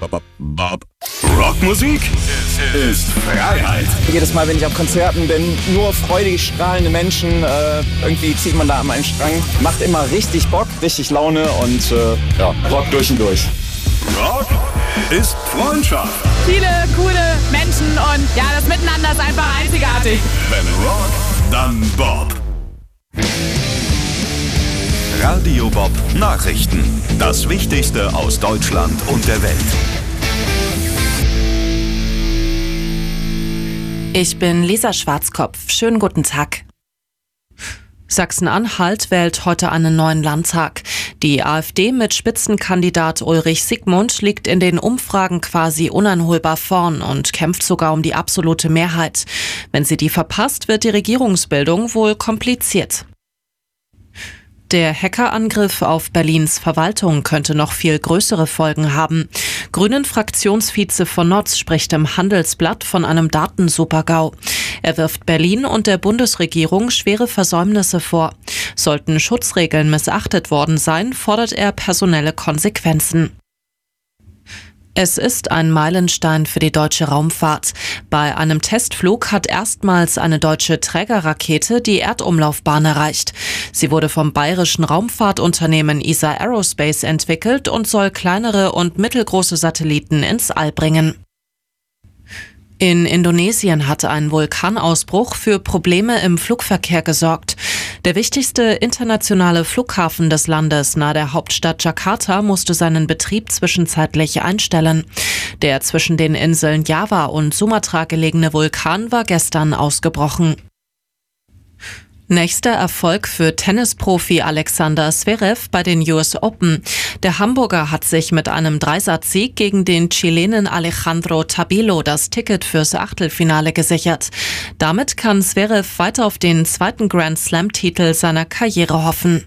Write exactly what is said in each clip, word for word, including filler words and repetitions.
Bob, Bob. Rockmusik ist Freiheit. Jedes Mal, wenn ich auf Konzerten bin, nur freudig strahlende Menschen. Äh, irgendwie zieht man da an einen Strang. Macht immer richtig Bock, richtig Laune und äh, ja, Rock durch und durch. Rock ist Freundschaft. Viele coole Menschen und ja, das Miteinander ist einfach einzigartig. Wenn Rock, dann Bob. Radio Bob Nachrichten. Das Wichtigste aus Deutschland und der Welt. Ich bin Lisa Schwarzkopf. Schönen guten Tag. Sachsen-Anhalt wählt heute einen neuen Landtag. Die AfD mit Spitzenkandidat Ulrich Siegmund liegt in den Umfragen quasi uneinholbar vorn und kämpft sogar um die absolute Mehrheit. Wenn sie die verpasst, wird die Regierungsbildung wohl kompliziert. Der Hackerangriff auf Berlins Verwaltung könnte noch viel größere Folgen haben. Grünen-Fraktionsvize von Notz spricht im Handelsblatt von einem Datensupergau. Er wirft Berlin und der Bundesregierung schwere Versäumnisse vor. Sollten Schutzregeln missachtet worden sein, fordert er personelle Konsequenzen. Es ist ein Meilenstein für die deutsche Raumfahrt. Bei einem Testflug hat erstmals eine deutsche Trägerrakete die Erdumlaufbahn erreicht. Sie wurde vom bayerischen Raumfahrtunternehmen E S A Aerospace entwickelt und soll kleinere und mittelgroße Satelliten ins All bringen. In Indonesien hat ein Vulkanausbruch für Probleme im Flugverkehr gesorgt. Der wichtigste internationale Flughafen des Landes nahe der Hauptstadt Jakarta musste seinen Betrieb zwischenzeitlich einstellen. Der zwischen den Inseln Java und Sumatra gelegene Vulkan war gestern ausgebrochen. Nächster Erfolg für Tennisprofi Alexander Zverev bei den U S Open. Der Hamburger hat sich mit einem Dreisatzsieg gegen den Chilenen Alejandro Tabilo das Ticket fürs Achtelfinale gesichert. Damit kann Zverev weiter auf den zweiten Grand Slam-Titel seiner Karriere hoffen.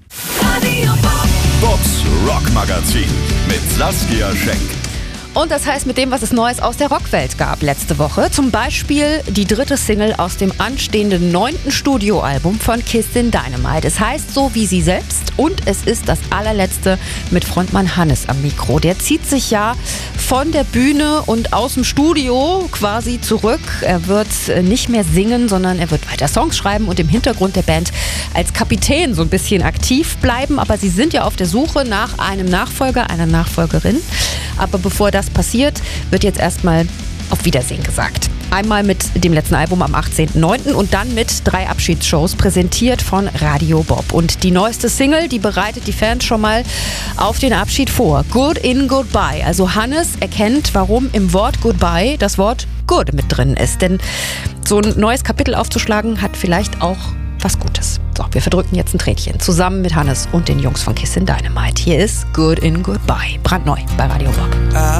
Bobs Rockmagazin mit Saskia Schenk. Und das heißt mit dem, was es Neues aus der Rockwelt gab letzte Woche. Zum Beispiel die dritte Single aus dem anstehenden neunten Studioalbum von Kissin Dynamite. Es heißt so wie sie selbst und es ist das allerletzte mit Frontmann Hannes am Mikro. Der zieht sich ja von der Bühne und aus dem Studio quasi zurück. Er wird nicht mehr singen, sondern er wird weiter Songs schreiben und im Hintergrund der Band als Kapitän so ein bisschen aktiv bleiben. Aber sie sind ja auf der Suche nach einem Nachfolger, einer Nachfolgerin. Aber bevor das passiert, wird jetzt erstmal auf Wiedersehen gesagt. Einmal mit dem letzten Album am achtzehnten neunten und dann mit drei Abschiedsshows, präsentiert von Radio Bob. Und die neueste Single, die bereitet die Fans schon mal auf den Abschied vor. Good in Goodbye. Also Hannes erkennt, warum im Wort Goodbye das Wort Good mit drin ist. Denn so ein neues Kapitel aufzuschlagen hat vielleicht auch was Gutes. So, wir verdrücken jetzt ein Tränchen zusammen mit Hannes und den Jungs von Kissin Dynamite. Hier ist Good in Goodbye. Brandneu bei Radio Bob.